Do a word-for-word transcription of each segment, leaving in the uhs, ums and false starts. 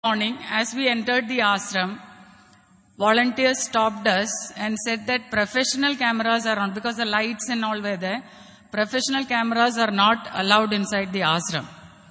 Morning, as we entered the ashram, volunteers stopped us and said that professional cameras are on, because the lights and all were there. Professional cameras are not allowed inside the ashram.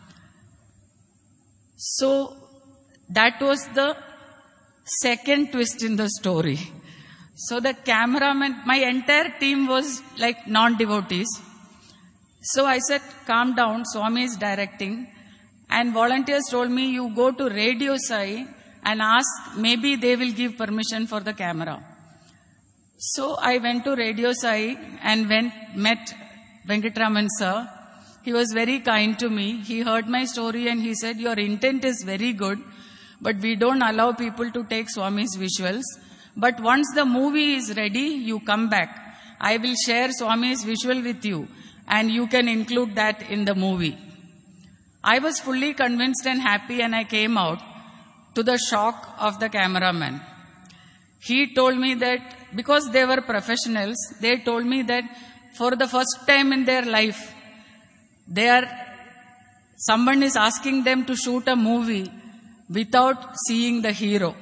So that was the second twist in the story. So the cameraman, my entire team was like non-devotees. So I said, calm down, Swami is directing. And volunteers told me, you go to Radio Sai and ask, maybe they will give permission for the camera. So I went to Radio Sai and went, met Venkatraman sir. He was very kind to me. He heard my story and he said, your intent is very good, but we don't allow people to take Swami's visuals. But once the movie is ready, you come back. I will share Swami's visual with you and you can include that in the movie. I was fully convinced and happy, and I came out, to the shock of the cameraman. He told me that, because they were professionals, they told me that for the first time in their life, they are, someone is asking them to shoot a movie without seeing the hero.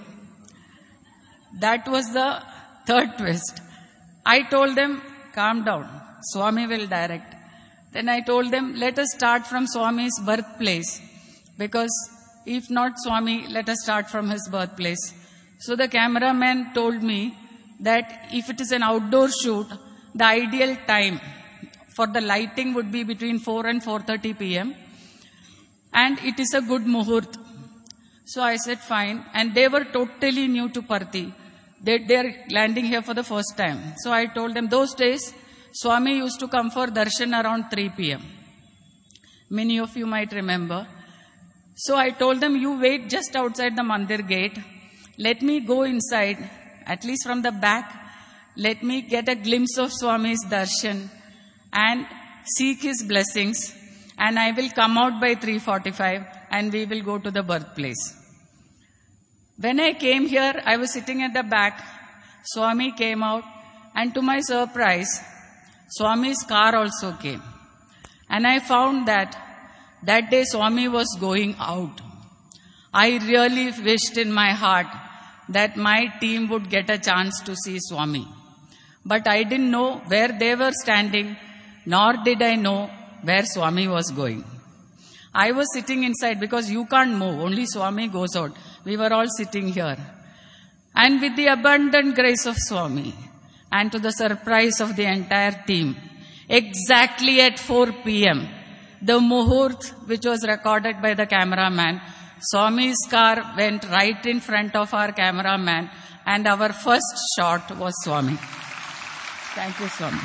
That was the third twist. I told them, calm down, Swami will direct. Then I told them, let us start from Swami's birthplace, because if not Swami, let us start from his birthplace. So the cameraman told me that if it is an outdoor shoot, the ideal time for the lighting would be between four and four thirty p m and it is a good muhurt. So I said, fine. And they were totally new to Parthi. They, they are landing here for the first time. So I told them, those days, Swami used to come for darshan around three p m Many of you might remember. So I told them, you wait just outside the mandir gate. Let me go inside, at least from the back. Let me get a glimpse of Swami's darshan and seek his blessings. And I will come out by three forty-five and we will go to the birthplace. When I came here, I was sitting at the back. Swami came out, and to my surprise, Swami's car also came. And I found that that day Swami was going out. I really wished in my heart that my team would get a chance to see Swami. But I didn't know where they were standing, nor did I know where Swami was going. I was sitting inside because you can't move, only Swami goes out. We were all sitting here. And with the abundant grace of Swami, and to the surprise of the entire team, exactly at four p m, the muhurt, which was recorded by the cameraman, Swami's car went right in front of our cameraman, and our first shot was Swami. Thank you, Swami.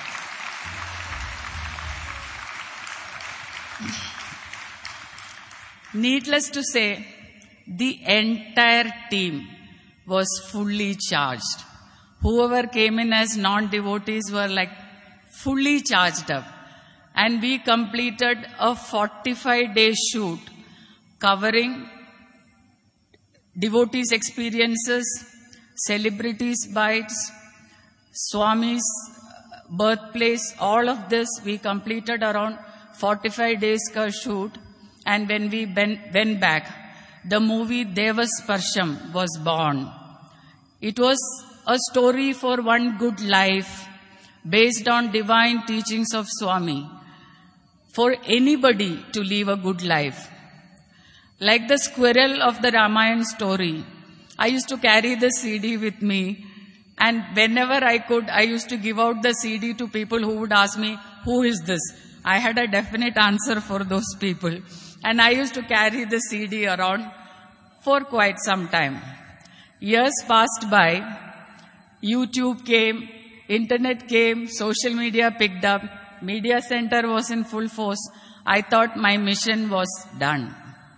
Needless to say, the entire team was fully charged. Whoever came in as non-devotees were like fully charged up. And we completed a forty-five day shoot covering devotees' experiences, celebrities' bites, Swami's birthplace, all of this we completed around forty-five days ka shoot. And when we went back, the movie Devasparsham was born. It was a story for one good life based on divine teachings of Swami for anybody to live a good life. Like the squirrel of the Ramayana story, I used to carry the C D with me, and whenever I could, I used to give out the C D to people who would ask me, who is this? I had a definite answer for those people. And I used to carry the C D around for quite some time. Years passed by, YouTube came, internet came, social media picked up, media center was in full force. I thought my mission was done.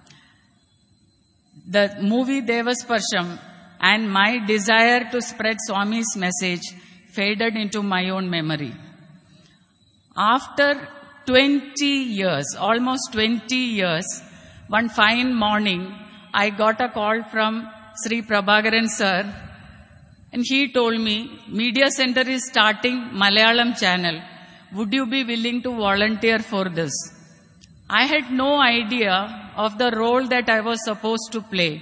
The movie Devasparsham and my desire to spread Swami's message faded into my own memory. After twenty years, almost twenty years, one fine morning, I got a call from Sri Prabhakaran sir, and he told me, Media Center is starting Malayalam channel. Would you be willing to volunteer for this? I had no idea of the role that I was supposed to play.